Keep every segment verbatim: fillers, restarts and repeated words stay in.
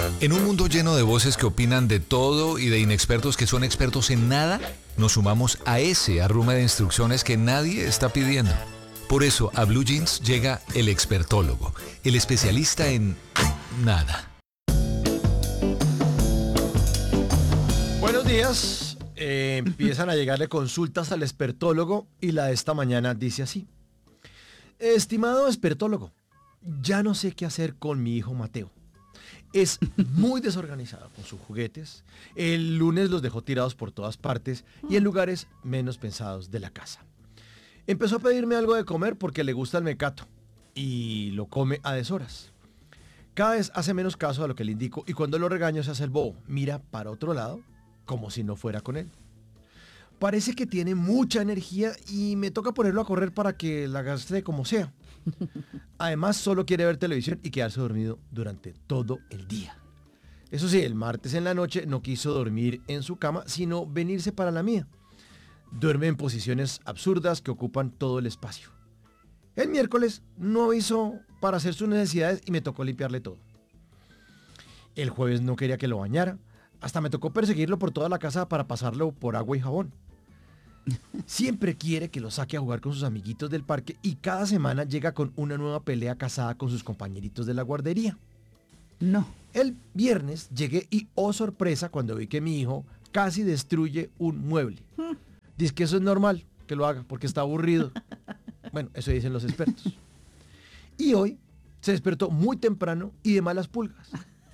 En un mundo lleno de voces que opinan de todo y de inexpertos que son expertos en nada, nos sumamos a ese arrume de instrucciones que nadie está pidiendo. Por eso a Blue Jeans llega el expertólogo, el especialista en nada. Buenos días. Eh, empiezan a llegarle consultas al expertólogo y la de esta mañana dice así. Estimado expertólogo, ya no sé qué hacer con mi hijo Mateo. Es muy desorganizado con sus juguetes. El lunes los dejó tirados por todas partes y en lugares menos pensados de la casa. Empezó a pedirme algo de comer porque le gusta el mecato y lo come a deshoras. Cada vez hace menos caso a lo que le indico y cuando lo regaño se hace el bobo. Mira para otro lado como si no fuera con él. Parece que tiene mucha energía y me toca ponerlo a correr para que la gaste como sea. Además, solo quiere ver televisión y quedarse dormido durante todo el día. Eso sí, el martes en la noche no quiso dormir en su cama, sino venirse para la mía. Duerme en posiciones absurdas que ocupan todo el espacio. El miércoles no avisó para hacer sus necesidades y me tocó limpiarle todo. El jueves no quería que lo bañara. Hasta me tocó perseguirlo por toda la casa para pasarlo por agua y jabón. Siempre quiere que lo saque a jugar con sus amiguitos del parque y cada semana llega con una nueva pelea casada con sus compañeritos de la guardería. No. El viernes llegué y, oh sorpresa, cuando vi que mi hijo casi destruye un mueble. Dice que eso es normal, que lo haga, porque está aburrido. Bueno, eso dicen los expertos. Y hoy se despertó muy temprano y de malas pulgas.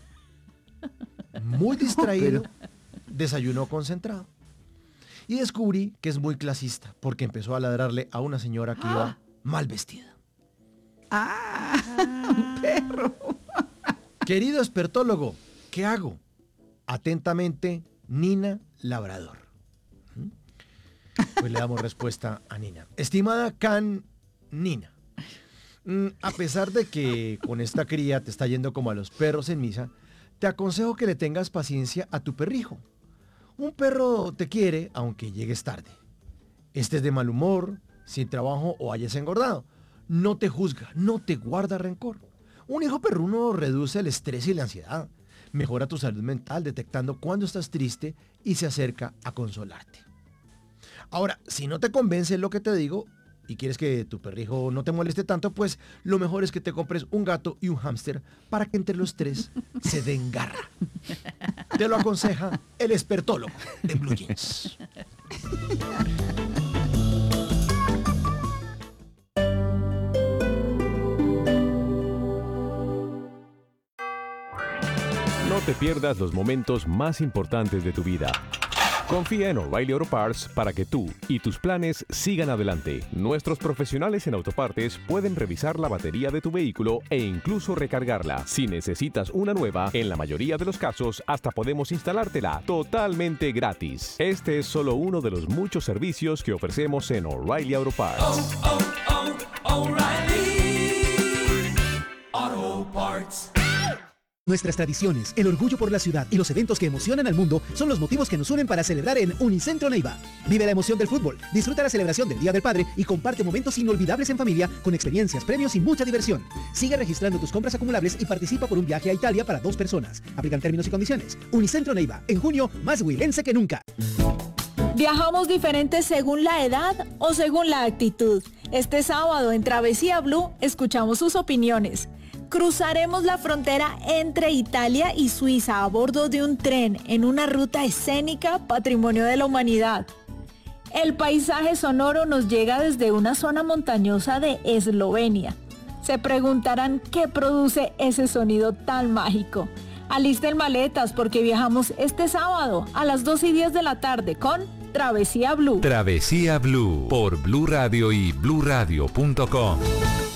Muy distraído, desayunó concentrado. Y descubrí que es muy clasista, porque empezó a ladrarle a una señora que iba mal vestida. ¡Ah! ¡Un perro! Querido expertólogo, ¿qué hago? Atentamente, Nina Labrador. ¿Mm? Pues le damos respuesta a Nina. Estimada Can Nina, mm, a pesar de que con esta cría te está yendo como a los perros en misa, te aconsejo que le tengas paciencia a tu perrijo. Un perro te quiere aunque llegues tarde. Estés de mal humor, sin trabajo o hayas engordado. No te juzga, no te guarda rencor. Un hijo perruno reduce el estrés y la ansiedad. Mejora tu salud mental detectando cuando estás triste y se acerca a consolarte. Ahora, si no te convence lo que te digo y quieres que tu perrijo no te moleste tanto, pues lo mejor es que te compres un gato y un hámster para que entre los tres se den garra. Te lo aconseja el expertólogo de Blue Jeans. No te pierdas los momentos más importantes de tu vida. Confía en O'Reilly Auto Parts para que tú y tus planes sigan adelante. Nuestros profesionales en autopartes pueden revisar la batería de tu vehículo e incluso recargarla. Si necesitas una nueva, en la mayoría de los casos hasta podemos instalártela totalmente gratis. Este es solo uno de los muchos servicios que ofrecemos en O'Reilly Auto Parts. Oh, oh, oh, O'Reilly Auto Parts. Nuestras tradiciones, el orgullo por la ciudad y los eventos que emocionan al mundo son los motivos que nos unen para celebrar en Unicentro Neiva. Vive la emoción del fútbol, disfruta la celebración del Día del Padre y comparte momentos inolvidables en familia con experiencias, premios y mucha diversión. Sigue registrando tus compras acumulables y participa por un viaje a Italia para dos personas. Aplican términos y condiciones. Unicentro Neiva, en junio, más huilense que nunca. ¿Viajamos diferentes según la edad o según la actitud? Este sábado en Travesía Blue escuchamos sus opiniones. Cruzaremos la frontera entre Italia y Suiza a bordo de un tren en una ruta escénica patrimonio de la humanidad. El paisaje sonoro nos llega desde una zona montañosa de Eslovenia. Se preguntarán qué produce ese sonido tan mágico. Alisten maletas porque viajamos este sábado a las dos y diez de la tarde con Travesía Blue. Travesía Blue por Blue Radio y blue radio punto com.